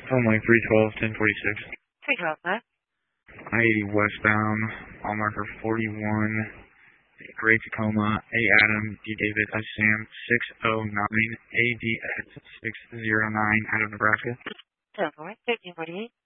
Runway 312, 1046. 312, left. I-80 westbound, mile marker 41, Great Tacoma, A. Adam, D. David, S. Sam, 609, ADX 609 out of Nebraska. 1348.